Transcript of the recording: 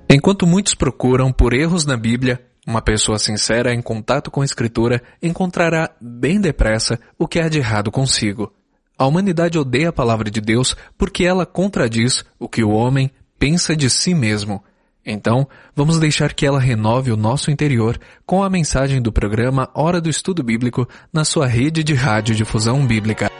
Enquanto muitos procuram por erros na Bíblia, uma pessoa sincera em contato com a Escritura encontrará bem depressa o que há de errado consigo. A humanidade odeia a palavra de Deus porque ela contradiz o que o homem pensa de si mesmo. Então, vamos deixar que ela renove o nosso interior com a mensagem do programa Hora do Estudo Bíblico na sua rede de rádio difusão bíblica.